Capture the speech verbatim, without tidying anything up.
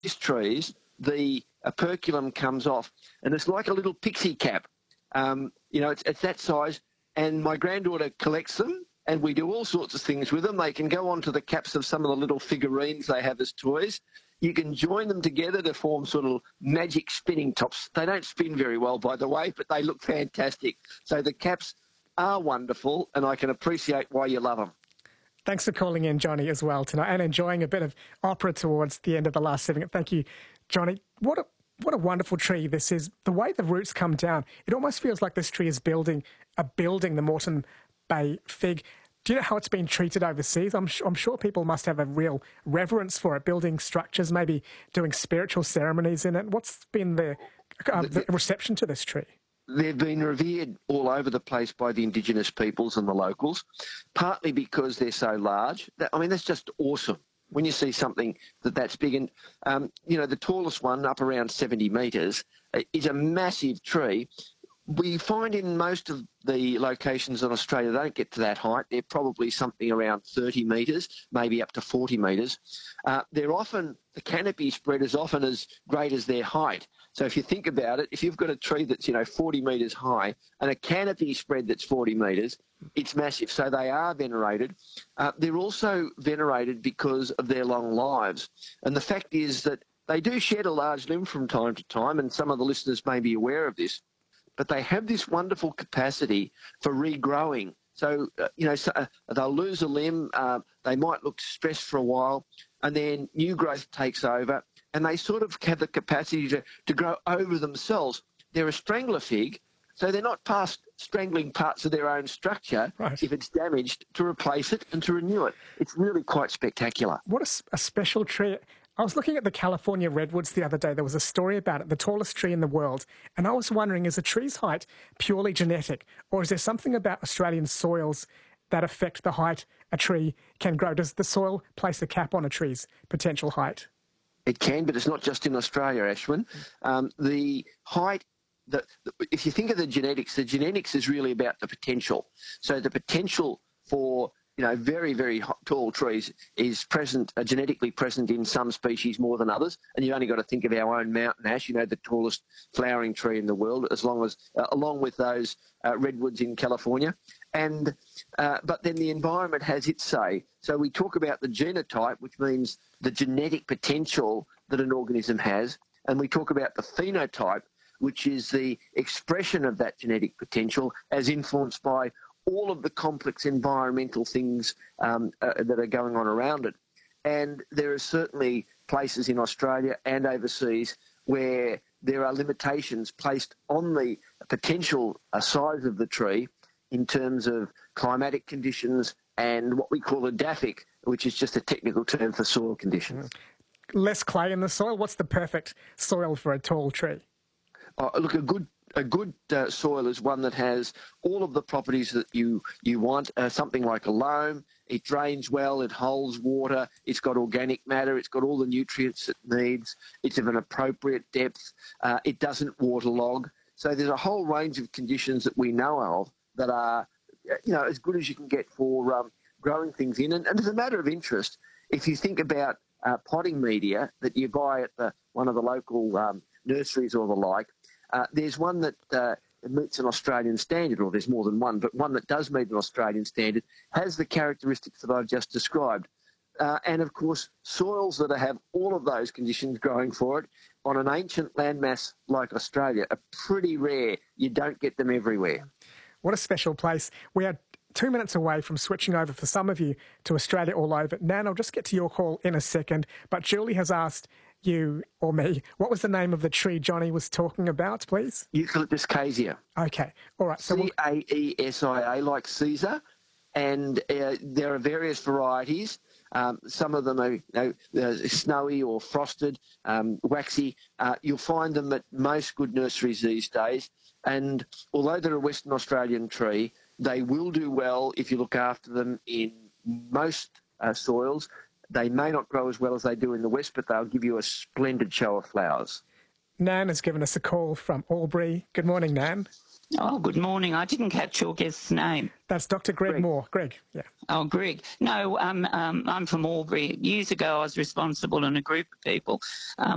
these trees, the operculum comes off, and it's like a little pixie cap. Um, you know, it's, it's that size, and my granddaughter collects them, and we do all sorts of things with them. They can go onto the caps of some of the little figurines they have as toys. You can join them together to form sort of magic spinning tops. They don't spin very well, by the way, but they look fantastic. So the caps are wonderful, and I can appreciate why you love them. Thanks for calling in, Johnny, as well tonight, and enjoying a bit of opera towards the end of the last segment. Thank you, Johnny. What a what a wonderful tree this is. The way the roots come down, it almost feels like this tree is building a building, the Moreton Bay fig. Do you know how it's been treated overseas? I'm, I'm sure people must have a real reverence for it, building structures, maybe doing spiritual ceremonies in it. What's been the, uh, the reception to this tree? They've been revered all over the place by the Indigenous peoples and the locals, partly because they're so large. I mean, that's just awesome when you see something that that's big. And, um, you know, the tallest one, up around seventy metres, is a massive tree. We find in most of the locations in Australia, they don't get to that height. They're probably something around thirty metres, maybe up to forty metres. Uh, they're often, the canopy spread is often as great as their height. So if you think about it, if you've got a tree that's, you know, forty metres high and a canopy spread that's forty metres, it's massive. So they are venerated. Uh, they're also venerated because of their long lives. And the fact is that they do shed a large limb from time to time, and some of the listeners may be aware of this, but they have this wonderful capacity for regrowing. So, uh, you know, so, uh, they'll lose a limb, uh, they might look stressed for a while, and then new growth takes over, and they sort of have the capacity to, to grow over themselves. They're a strangler fig, so they're not past strangling parts of their own structure, right, if it's damaged, to replace it and to renew it. It's really quite spectacular. What a, a special tree. I was looking at the California redwoods the other day. There was a story about it, the tallest tree in the world. And I was wondering, is a tree's height purely genetic, or is there something about Australian soils that affect the height a tree can grow? Does the soil place a cap on a tree's potential height? It can, but it's not just in Australia, Ashwin. Um, the height, the, the, if you think of the genetics, the genetics is really about the potential. So the potential for, you know, very, very tall trees is present, uh, genetically present in some species more than others. And you've only got to think of our own mountain ash, you know, the tallest flowering tree in the world, as long as, uh, along with those uh, redwoods in California. And uh, but then the environment has its say. So we talk about the genotype, which means the genetic potential that an organism has, and we talk about the phenotype, which is the expression of that genetic potential as influenced by all of the complex environmental things um, uh, that are going on around it. And there are certainly places in Australia and overseas where there are limitations placed on the potential uh, size of the tree in terms of climatic conditions and what we call a daphic, which is just a technical term for soil conditions. Less clay in the soil? What's the perfect soil for a tall tree? Oh, look, a good a good uh, soil is one that has all of the properties that you you want. Uh, something like a loam, it drains well, it holds water, it's got organic matter, it's got all the nutrients it needs, it's of an appropriate depth, uh, it doesn't waterlog. So there's a whole range of conditions that we know of that are, you know, as good as you can get for um, growing things in. And, and as a matter of interest, if you think about uh, potting media that you buy at the, one of the local um, nurseries or the like, uh, there's one that uh, meets an Australian standard, or there's more than one, but one that does meet an Australian standard has the characteristics that I've just described. Uh, and, of course, soils that have all of those conditions growing for it on an ancient landmass like Australia are pretty rare. You don't get them everywhere. What a special place. We are two minutes away from switching over for some of you to Australia all over. Nan, I'll just get to your call in a second, but Julie has asked you or me, what was the name of the tree Johnny was talking about, please? Eucalyptus caesia. Okay, all right. So C A E S I A, like Caesar, and uh, there are various varieties. Um, some of them are, you know, uh, snowy or frosted, um, waxy. Uh, you'll find them at most good nurseries these days. And although they're a Western Australian tree, they will do well if you look after them in most uh, soils. They may not grow as well as they do in the West, but they'll give you a splendid show of flowers. Nan has given us a call from Albury. Good morning, Nan. Oh, good morning. I didn't catch your guest's name. That's Doctor Greg, Greg. Moore. Greg, yeah. Oh, Greg. No, um, um, I'm from Albury. Years ago, I was responsible in a group of people. Um,